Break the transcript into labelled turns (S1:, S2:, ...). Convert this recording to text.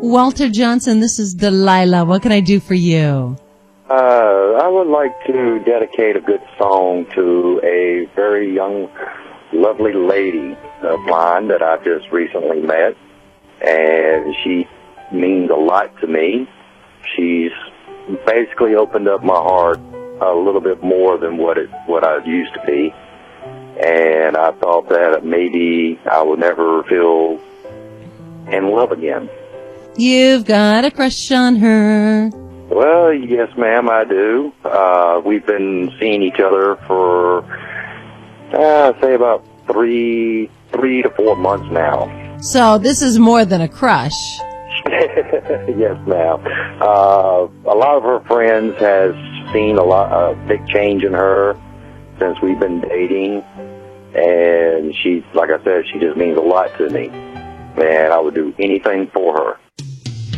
S1: Walter Johnson, this is Delilah. What can I do for you?
S2: I would like to dedicate a good song to a very young, lovely lady of mine that I've just recently met, and she means a lot to me. She's basically opened up my heart a little bit more than what I used to be, and I thought that maybe I would never feel in love again.
S1: You've got a crush on her.
S2: Well, yes, ma'am, I do. We've been seeing each other for, say, about three to 4 months now.
S1: So this is more than a crush.
S2: Yes, ma'am. A lot of her friends has seen a big change in her since we've been dating, and she, like I said, she just means a lot to me, and I would do anything for her.